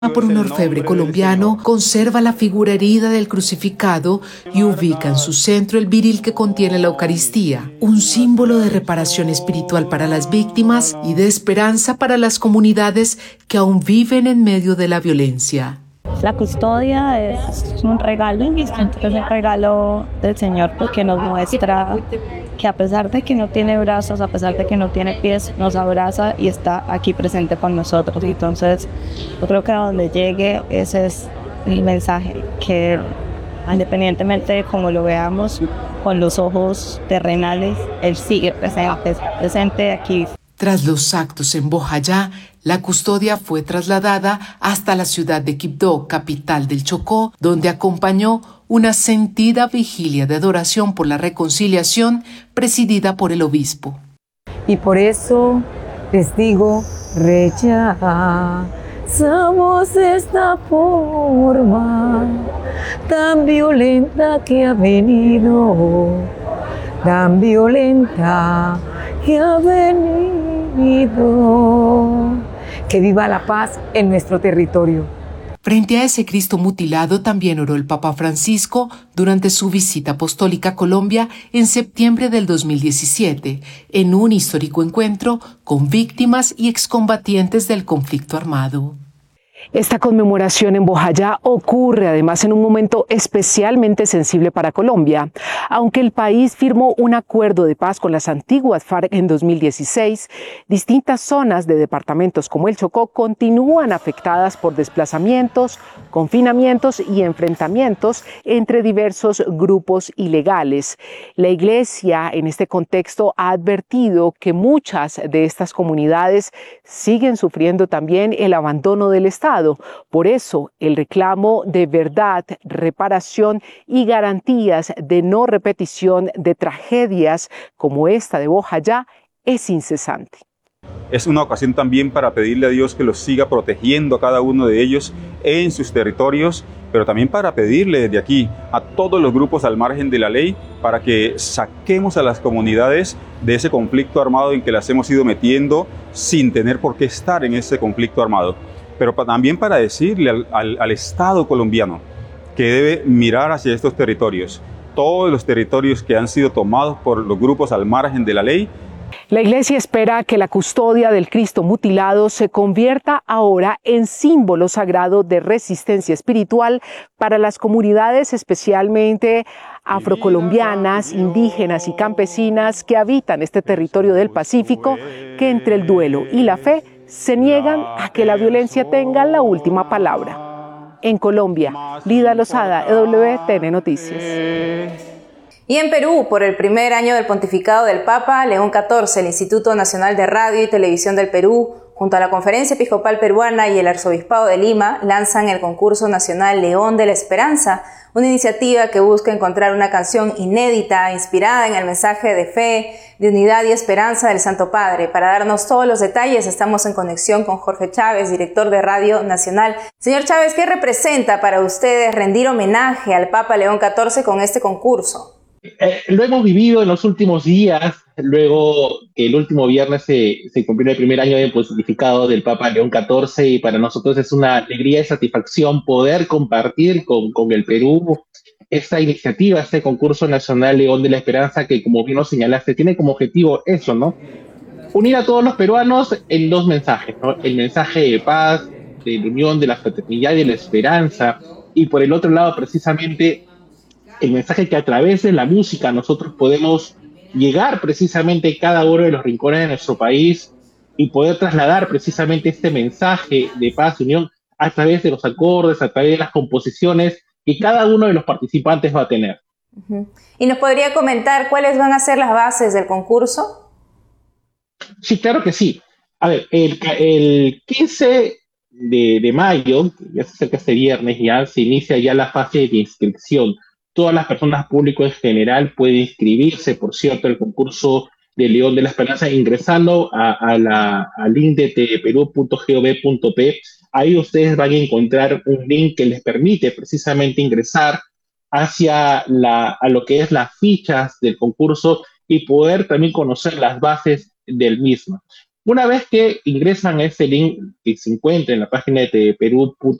por un orfebre colombiano, conserva la figura herida del crucificado y ubica en su centro el viril que contiene la Eucaristía, un símbolo de reparación espiritual para las víctimas y de esperanza para las comunidades que aún viven en medio de la violencia. La custodia es un regalo, es un regalo del Señor porque nos muestra que a pesar de que no tiene brazos, a pesar de que no tiene pies, nos abraza y está aquí presente con nosotros. Entonces, yo creo que a donde llegue, ese es el mensaje, que independientemente de cómo lo veamos con los ojos terrenales, Él sigue presente aquí. Tras los actos en Bojayá, la custodia fue trasladada hasta la ciudad de Quibdó, capital del Chocó, donde acompañó una sentida vigilia de adoración por la reconciliación presidida por el obispo. Y por eso les digo, rechazamos esta forma tan violenta que ha venido, tan violenta que ha venido. Que viva la paz en nuestro territorio. Frente a ese Cristo mutilado también oró el Papa Francisco durante su visita apostólica a Colombia en septiembre del 2017, en un histórico encuentro con víctimas y excombatientes del conflicto armado. Esta conmemoración en Bojayá ocurre además en un momento especialmente sensible para Colombia. Aunque el país firmó un acuerdo de paz con las antiguas FARC en 2016, distintas zonas de departamentos como el Chocó continúan afectadas por desplazamientos, confinamientos y enfrentamientos entre diversos grupos ilegales. La Iglesia en este contexto ha advertido que muchas de estas comunidades siguen sufriendo también el abandono del Estado. Por eso, el reclamo de verdad, reparación y garantías de no repetición de tragedias como esta de Bojayá es incesante. Es una ocasión también para pedirle a Dios que los siga protegiendo a cada uno de ellos en sus territorios, pero también para pedirle desde aquí a todos los grupos al margen de la ley para que saquemos a las comunidades de ese conflicto armado en que las hemos ido metiendo sin tener por qué estar en ese conflicto armado. Pero también para decirle al Estado colombiano que debe mirar hacia estos territorios, todos los territorios que han sido tomados por los grupos al margen de la ley. La Iglesia espera que la custodia del Cristo mutilado se convierta ahora en símbolo sagrado de resistencia espiritual para las comunidades especialmente afrocolombianas, indígenas y campesinas que habitan este territorio del Pacífico, que entre el duelo y la fe se niegan a que la violencia tenga la última palabra. En Colombia, Lida Lozada, EWTN Noticias. Y en Perú, por el primer año del pontificado del Papa León XIV, el Instituto Nacional de Radio y Televisión del Perú, junto a la Conferencia Episcopal Peruana y el Arzobispado de Lima, lanzan el concurso nacional León de la Esperanza, una iniciativa que busca encontrar una canción inédita, inspirada en el mensaje de fe, de unidad y esperanza del Santo Padre. Para darnos todos los detalles, estamos en conexión con Jorge Chávez, director de Radio Nacional. Señor Chávez, ¿qué representa para ustedes rendir homenaje al Papa León XIV con este concurso? Lo hemos vivido en los últimos días, luego que el último viernes se cumplió el primer año de pontificado del Papa León XIV, y para nosotros es una alegría y satisfacción poder compartir con el Perú esta iniciativa, este concurso nacional León de la Esperanza, que como bien lo señalaste, tiene como objetivo eso, ¿no? Unir a todos los peruanos en dos mensajes, ¿no? El mensaje de paz, de la unión, de la fraternidad y de la esperanza, y por el otro lado precisamente el mensaje que a través de la música nosotros podemos llegar precisamente a cada uno de los rincones de nuestro país y poder trasladar precisamente este mensaje de paz y unión a través de los acordes, a través de las composiciones que cada uno de los participantes va a tener. ¿Y nos podría comentar cuáles van a ser las bases del concurso? Sí, claro que sí. A ver, el 15 de mayo, ya se acerca este viernes, ya se inicia ya la fase de inscripción. Todas las personas públicas en general pueden inscribirse, por cierto, el concurso de León de la Esperanza ingresando al link de tperú.gov.p. Ahí ustedes van a encontrar un link que les permite precisamente ingresar hacia a lo que es las fichas del concurso y poder también conocer las bases del mismo. Una vez que ingresan a ese link que se encuentra en la página de Perú